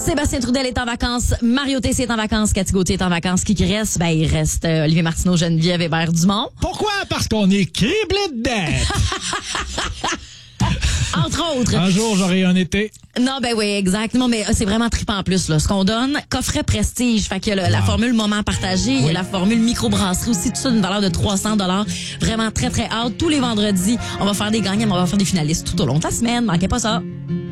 Sébastien Trudel est en vacances, Mario Tessier est en vacances, Cathy Gauthier est en vacances. Qui reste? Ben, il reste Olivier Martineau, Geneviève Hébert-Dumont. Pourquoi? Parce qu'on est criblé de dettes. Entre autres. Un jour, j'aurai un été. Non, ben oui, exactement. Mais c'est vraiment trippant en plus, là. Ce qu'on donne, coffret prestige. Fait que la formule moment partagé, il y a la formule microbrasserie aussi, tout ça d'une valeur de 300 $. Vraiment très, très hâte. Tous les vendredis, on va faire des gagnants, mais on va faire des finalistes tout au long de la semaine. Manquez pas ça.